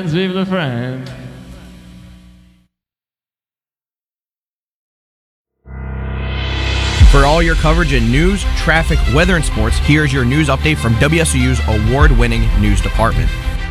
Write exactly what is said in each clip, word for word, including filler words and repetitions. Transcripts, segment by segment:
Vive la France. For all your coverage in news, traffic, weather, and sports, here's your news update from W S O U's award-winning news department.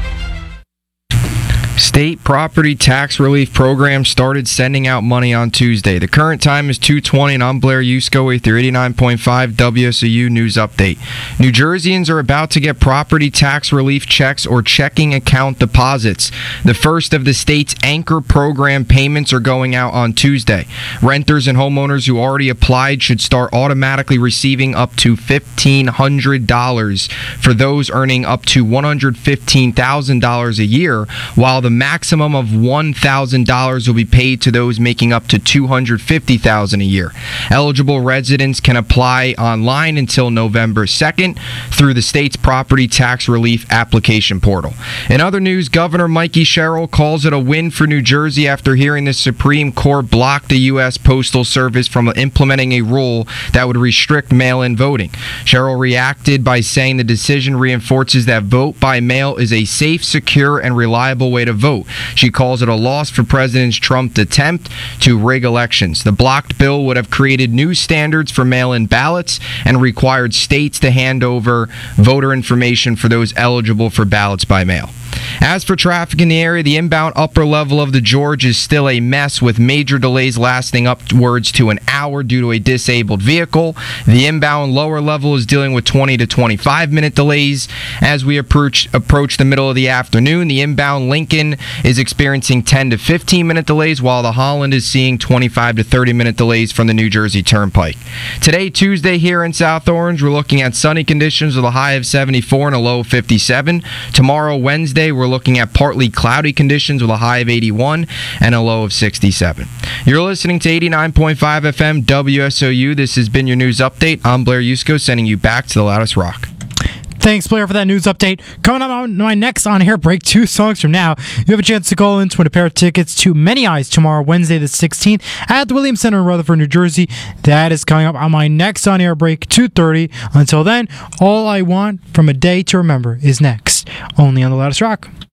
State property tax relief program started sending out money on Tuesday. The current time is two twenty, and I'm Blair Yusko with your eighty-nine point five W S O U News Update. New Jerseyans are about to get property tax relief checks or checking account deposits. The first of the state's anchor program payments are going out on Tuesday. Renters and homeowners who already applied should start automatically receiving up to fifteen hundred dollars for those earning up to one hundred fifteen thousand dollars a year, while the maximum of one thousand dollars will be paid to those making up to two hundred fifty thousand dollars a year. Eligible residents can apply online until November second through the state's property tax relief application portal. In other news, Governor Mikey Sherrill calls it a win for New Jersey after hearing the Supreme Court block the U S Postal Service from implementing a rule that would restrict mail-in voting. Sherrill reacted by saying the decision reinforces that vote by mail is a safe, secure, and reliable way to vote. She calls it a loss for President Trump's attempt to rig elections. The blocked bill would have created new standards for mail-in ballots and required states to hand over voter information for those eligible for ballots by mail. As for traffic in the area, the inbound upper level of the George is still a mess, with major delays lasting upwards to an hour due to a disabled vehicle. The inbound lower level is dealing with twenty to twenty-five minute delays. As we approach approach the middle of the afternoon, the inbound Lincoln is experiencing ten to fifteen minute delays, while the Holland is seeing twenty-five to thirty minute delays from the New Jersey Turnpike. Today, Tuesday, here in South Orange, we're looking at sunny conditions with a high of seventy-four and a low of fifty-seven. Tomorrow, Wednesday, we're looking at partly cloudy conditions with a high of eighty-one and a low of sixty-seven. You're listening to eighty-nine point five F M W S O U. This has been your news update. I'm Blair Yusko, sending you back to the loudest rock. Thanks, Blair, for that news update. Coming up on my next On Air break, two songs from now, you have a chance to call in to win a pair of tickets to Many Eyes tomorrow, Wednesday the sixteenth, at the Williams Center in Rutherford, New Jersey. That is coming up on my next On Air break, two thirty. Until then, All I Want from A Day to Remember is next, only on the loudest rock.